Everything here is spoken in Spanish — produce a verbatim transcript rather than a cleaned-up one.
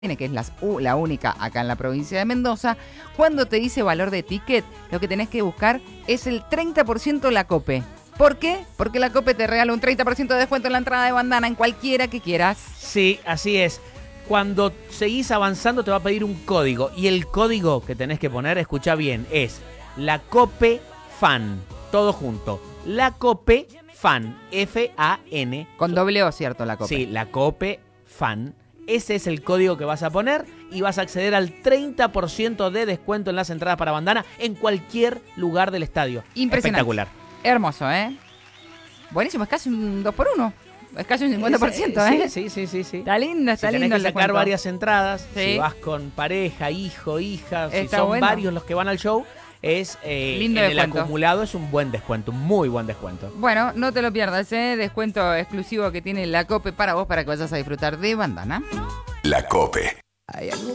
que es las, uh, la única acá en la provincia de Mendoza, cuando te dice valor de ticket, lo que tenés que buscar es el treinta por ciento la COPE. ¿Por qué? Porque la COPE te regala un treinta por ciento de descuento en la entrada de bandana en cualquiera que quieras. Sí, así es. Cuando seguís avanzando te va a pedir un código. Y el código que tenés que poner, escucha bien, es la COPE FAN. Todo junto. La COPE FAN. F A N. Con doble O, ¿cierto? La COPE. Sí, la COPE FAN. Ese es el código que vas a poner y vas a acceder al treinta por ciento de descuento en las entradas para bandana en cualquier lugar del estadio. Impresionante. Espectacular. Hermoso, ¿eh? Buenísimo, es casi un dos por uno. Es casi un cincuenta por ciento, ¿eh? Sí, sí, sí, sí. Está linda, está si lindo tenés el que sacar descuento. varias entradas, Sí. si vas con pareja, hijo, hija, si Está son bueno. varios los que van al show, es eh, Lindo en el descuento. acumulado es un buen descuento, un muy buen descuento. Bueno, no te lo pierdas, ¿eh? Descuento exclusivo que tiene la COPE para vos, para que vayas a disfrutar de bandana. La COPE. Hay algo